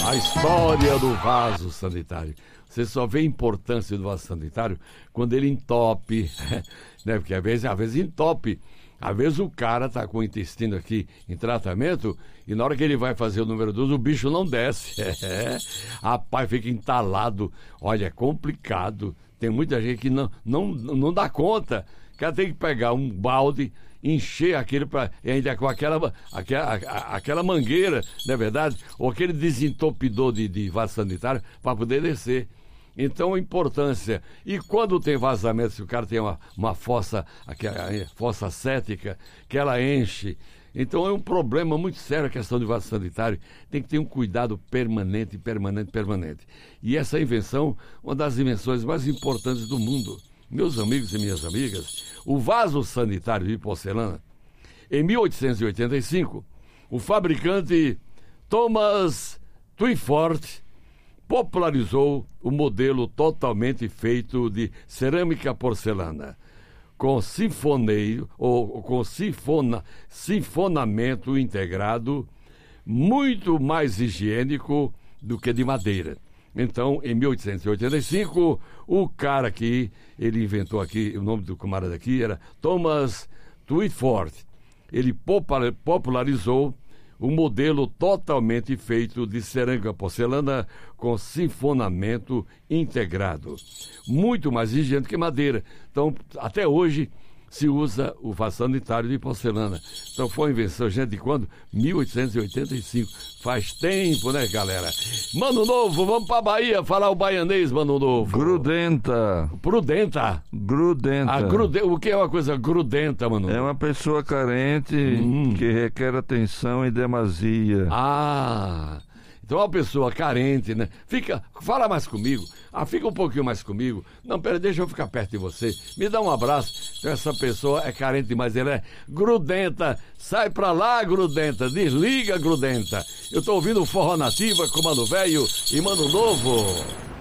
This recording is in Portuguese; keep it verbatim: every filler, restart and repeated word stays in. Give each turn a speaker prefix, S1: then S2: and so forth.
S1: A história do vaso sanitário. Você só vê a importância do vaso sanitário quando ele entope, né? Porque às vezes, às vezes entope. Às vezes o cara tá com o intestino aqui em tratamento e na hora que ele vai fazer o número dois, o bicho não desce. É. Rapaz, fica entalado. Olha, é complicado. Tem muita gente que não, não, não dá conta. O cara tem que pegar um balde, encher aquele para ainda com aquela, aquela, aquela mangueira, não é verdade? Ou aquele desentupidor de, de vaso sanitário para poder descer. Então, a importância. E quando tem vazamento, se o cara tem uma, uma fossa, aquela fossa cética, que ela enche. Então, é um problema muito sério a questão de vaso sanitário. Tem que ter um cuidado permanente, permanente, permanente. E essa invenção, uma das invenções mais importantes do mundo. Meus amigos e minhas amigas, o vaso sanitário de porcelana, em mil oitocentos e oitenta e cinco, o fabricante Thomas Twyford popularizou o modelo totalmente feito de cerâmica porcelana, com sinfoneio ou com sinfona, sinfonamento integrado, muito mais higiênico do que de madeira. Então, em mil oitocentos e oitenta e cinco, o cara que ele inventou aqui, o nome do camarada aqui era Thomas Twyford. Ele popularizou um modelo totalmente feito de cerâmica porcelana com sinfonamento integrado. Muito mais higiênico que madeira. Então, até hoje, se usa o vaso sanitário de porcelana. Então, foi uma invenção, gente, de quando? mil oitocentos e oitenta e cinco. Faz tempo, né, galera? Mano Novo, vamos pra Bahia falar o baianês, Mano Novo.
S2: Grudenta.
S1: Prudenta.
S2: Grudenta.
S1: A grude... O que é uma coisa grudenta, Mano Novo?
S2: É uma pessoa carente hum. que requer atenção em demasia.
S1: Ah... Então, uma pessoa carente, né? Fica, fala mais comigo. Ah, fica um pouquinho mais comigo. Não, pera, deixa eu ficar perto de você. Me dá um abraço. Então, essa pessoa é carente demais, ela é grudenta. Sai pra lá, grudenta. Desliga, grudenta. Eu tô ouvindo Forró Nativa com Mano Velho e Mano Novo.